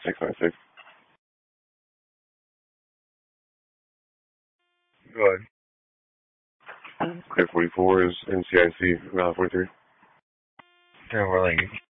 696. Go ahead. Clear 44 is NCIC, 43. Yeah, we're like